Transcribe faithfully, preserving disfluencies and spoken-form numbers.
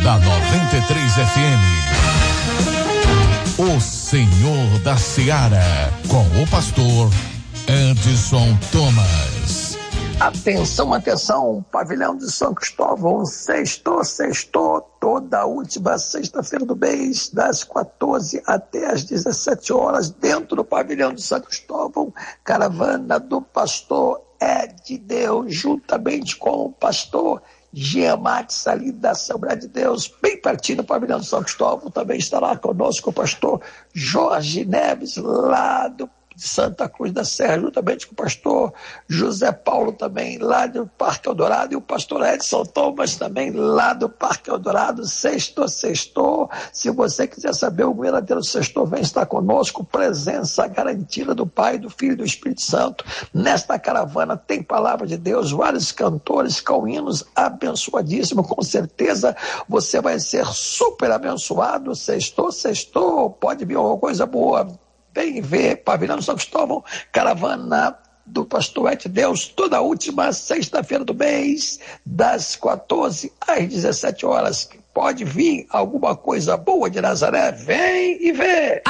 da noventa e três F M. O Senhor da Seara, com o pastor Edson Thomas. Atenção, atenção, pavilhão de São Cristóvão, sextou, sextou, toda a última sexta-feira do mês, das quatorze até as dezessete horas, dentro do pavilhão de São Cristóvão, caravana do pastor Ed Deus, juntamente com o pastor Giamatti, ali da Assembleia de Deus, bem pertinho do pavilhão de São Cristóvão. Também estará conosco o pastor Jorge Neves, lá do de Santa Cruz da Serra, juntamente com o pastor José Paulo, também lá do Parque Eldorado, e o pastor Edson Thomas, também lá do Parque Eldorado. Sextou, sextou. Se você quiser saber o verdadeiro sextou, vem estar conosco. Presença garantida do Pai, do Filho e do Espírito Santo. Nesta caravana tem palavra de Deus, vários cantores com hinos abençoadíssimos. Com certeza você vai ser super abençoado. Sextou, sextou. Pode vir alguma coisa boa. Vem ver pavilhão de São Cristóvão, caravana do pastor Ed Deus, toda a última sexta-feira do mês, das quatorze às dezessete horas. Pode vir alguma coisa boa de Nazaré? Vem e vê!